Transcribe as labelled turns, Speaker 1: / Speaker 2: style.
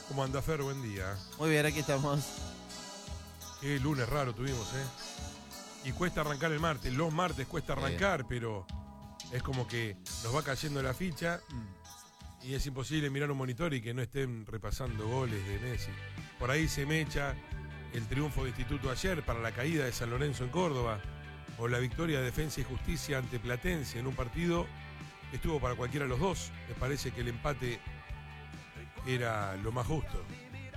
Speaker 1: ¿Cómo anda, Fer? Buen día.
Speaker 2: Muy bien, aquí estamos.
Speaker 1: Qué lunes raro tuvimos, ¿eh? Y cuesta arrancar el martes. Los martes cuesta arrancar, pero es como que nos va cayendo la ficha y es imposible mirar un monitor y que no estén repasando goles de Messi. Por ahí se me echa el triunfo de Instituto ayer para la caída de San Lorenzo en Córdoba, o la victoria de Defensa y Justicia ante Platense en un partido que estuvo para cualquiera de los dos. Me parece que el empate era lo más justo.